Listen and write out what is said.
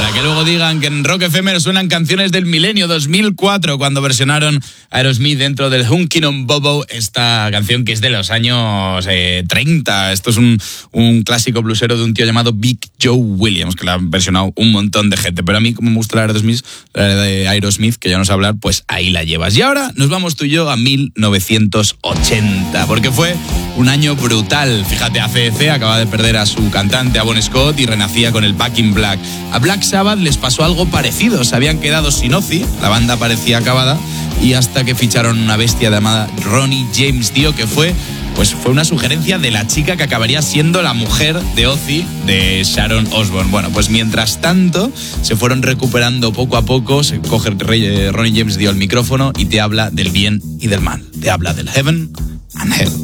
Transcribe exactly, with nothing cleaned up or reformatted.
Para que luego digan que en Rock F M suenan canciones del milenio dos mil cuatro, cuando versionaron Aerosmith dentro del Hunkin' on Bobo, esta canción que es de los años eh, treinta. Esto es un, un clásico blusero de un tío llamado Big Joe Williams, que la han versionado un montón de gente. Pero a mí, como me gusta la Aerosmith, la de Aerosmith, que ya no sé hablar, pues ahí la llevas. Y ahora nos vamos tú y yo a mil novecientos ochenta, porque fue un año brutal. Fíjate, A C D C acaba de perder a su cantante, a Bon Scott, y renacía con el Back in Black. A Black Sabbath les pasó algo parecido. Se habían quedado sin Ozzy, la banda parecía acabada, y hasta que ficharon una bestia llamada Ronnie James Dio, que fue, pues fue una sugerencia de la chica que acabaría siendo la mujer de Ozzy, de Sharon Osbourne. Bueno, pues mientras tanto se fueron recuperando poco a poco. Se coge Ronnie James Dio el micrófono y te habla del bien y del mal. Te habla del heaven and hell.